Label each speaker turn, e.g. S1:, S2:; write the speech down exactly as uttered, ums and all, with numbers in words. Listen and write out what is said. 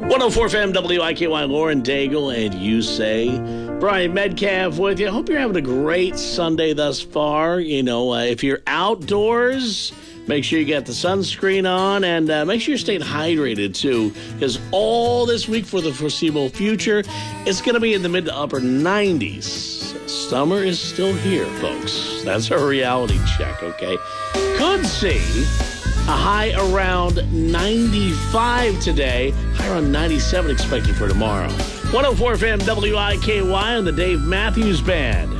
S1: one oh four F M W I K Y, Lauren Daigle, and you say, Brian Metcalf with you. Hope you're having a great Sunday thus far. You know, uh, if you're outdoors, make sure you get the sunscreen on, and uh, make sure you're staying hydrated, too, because all this week for the foreseeable future, it's going to be in the mid to upper nineties. Summer is still here, folks. That's our reality check, okay? Could see a high around ninety-five today, high around ninety-seven expected for tomorrow. one oh four F M W I K Y on the Dave Matthews Band.